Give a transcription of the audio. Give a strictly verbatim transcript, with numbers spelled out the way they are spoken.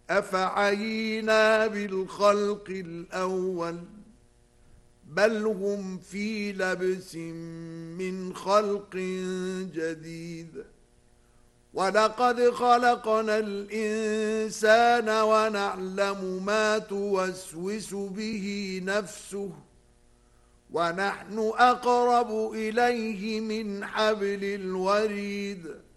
أفعينا بالخلق الأول بل هم في لبس من خلق جديد ولقد خلقنا الإنسان ونعلم ما توسوس به نفسه ونحن أقرب إليه من حبل الوريد